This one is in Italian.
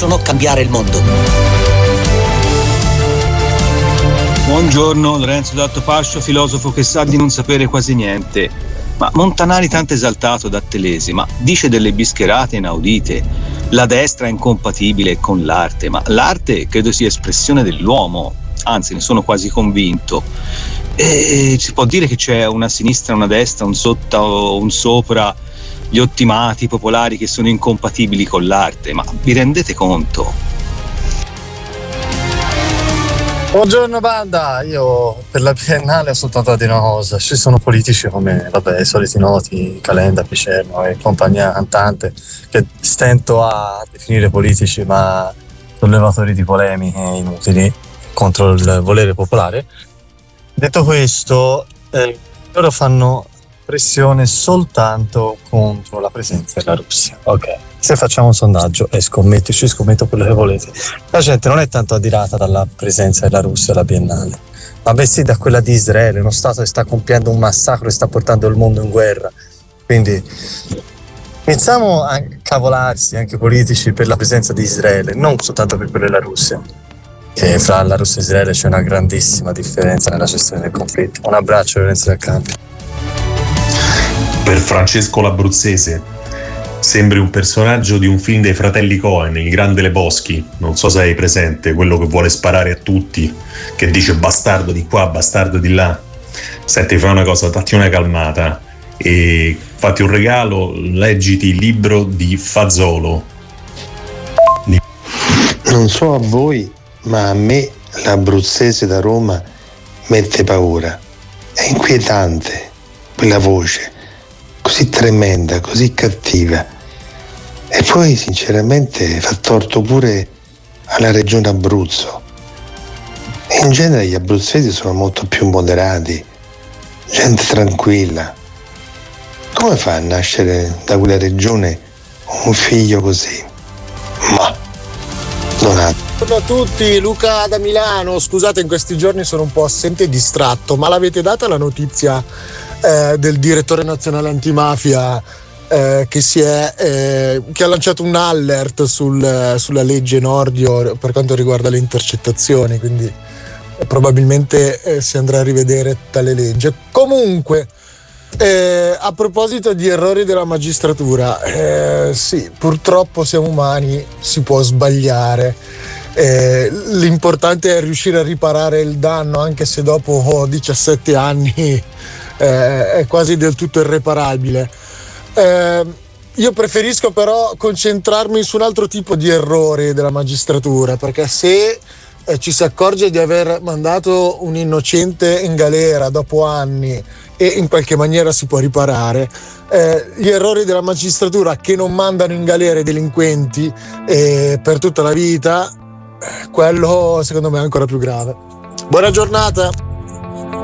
possono cambiare il mondo. Buongiorno, Lorenzo d'Altopascio, filosofo che sa di non sapere quasi niente. Ma Montanari, tanto esaltato da Telesi, ma dice delle bischerate inaudite. La destra è incompatibile con l'arte, ma l'arte credo sia espressione dell'uomo, anzi ne sono quasi convinto. E si può dire che c'è una sinistra, una destra, un sotto, un sopra, gli ottimati, i popolari che sono incompatibili con l'arte, ma vi rendete conto? Buongiorno banda, io per la Biennale ho soltanto da dire una cosa: ci sono politici come, i soliti noti, Calenda, Picerno e compagnia cantante, che stento a definire politici ma sollevatori di polemiche inutili contro il volere popolare. Detto questo, loro fanno pressione soltanto contro la presenza della Russia. Ok, se facciamo un sondaggio e scommetto quello che volete, la gente non è tanto adirata dalla presenza della Russia alla Biennale, ma bensì da quella di Israele, uno Stato che sta compiendo un massacro e sta portando il mondo in guerra. Quindi iniziamo a cavolarsi anche politici per la presenza di Israele, non soltanto per quella della Russia, che fra la Russia e Israele c'è una grandissima differenza nella gestione del conflitto. Un abbraccio, Lorenzo del Campi. Per Francesco l'Abruzzese sembri un personaggio di un film dei fratelli Coen, Il Grande Lebowski, non so se hai presente, quello che vuole sparare a tutti, che dice bastardo di qua, bastardo di là. Senti, fai una cosa, datti una calmata e fatti un regalo, leggiti il libro di Fazzolo. Non so a voi, ma a me l'abruzzese da Roma mette paura. È inquietante quella voce così tremenda, così cattiva, e poi sinceramente fa torto pure alla regione Abruzzo. E in genere gli abruzzesi sono molto più moderati, gente tranquilla. Come fa a nascere da quella regione un figlio così? Ma non ha. Buongiorno a tutti, Luca da Milano. Scusate, in questi giorni sono un po' assente e distratto, ma l'avete data la notizia del direttore nazionale antimafia che ha lanciato un alert sulla legge Nordio per quanto riguarda le intercettazioni, quindi probabilmente si andrà a rivedere tale legge. Comunque, a proposito di errori della magistratura, sì, purtroppo siamo umani, si può sbagliare. L'importante è riuscire a riparare il danno, anche se dopo 17 anni è quasi del tutto irreparabile. Io preferisco però concentrarmi su un altro tipo di errori della magistratura, perché se ci si accorge di aver mandato un innocente in galera dopo anni e in qualche maniera si può riparare, gli errori della magistratura che non mandano in galera i delinquenti per tutta la vita, quello secondo me è ancora più grave. Buona giornata.